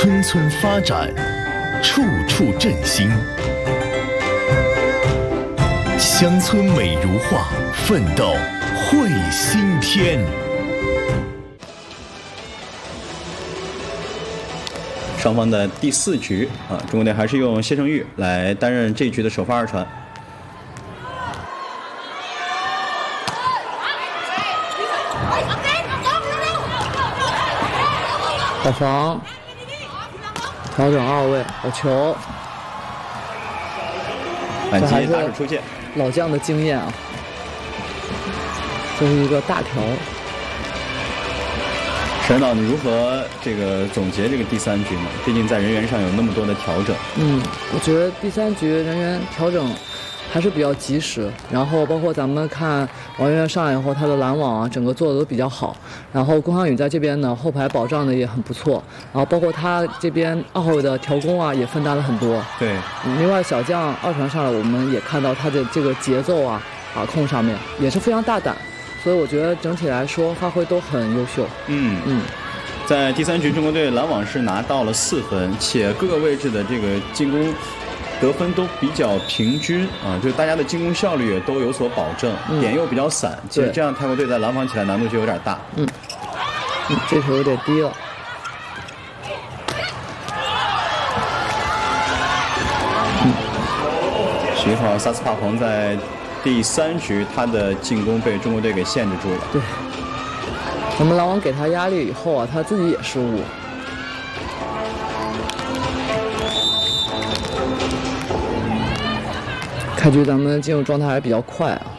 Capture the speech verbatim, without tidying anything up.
村村发展，处处振兴。乡村美如画，奋斗绘新篇。 双方的第四局啊，中国队还是用谢胜玉来担任这一局的首发二传。 好防，调整二位，好球。 反击这打手出界， 老将的经验啊，这是一个大条。 沈导，你如何这个总结这个第三局呢？毕竟在人员上有那么多的调整。 嗯，我觉得第三局人员调整还是比较及时，然后包括咱们看王媛媛上来以后，她的拦网啊，整个做的都比较好。然后龚航宇在这边呢，后排保障的也很不错。然后包括他这边二号位的调攻啊，也分担了很多。 对， 嗯、另外小将二传上来，我们也看到他的这个节奏啊、把控上面也是非常大胆。所以我觉得整体来说发挥都很优秀。 嗯嗯， 在第三局中国队拦网是拿到了四分，且各个位置的这个进攻得分都比较平均啊，就是大家的进攻效率也都有所保证， 嗯、 点又比较散，其实这样泰国队在拦防起来难度就有点大。 嗯，嗯这球有点低了。 嗯，徐好萨斯帕彭在第三局他的进攻被中国队给限制住了。 对，我们拦网给他压力以后啊，他自己也失误。开局咱们进入状态还比较快啊。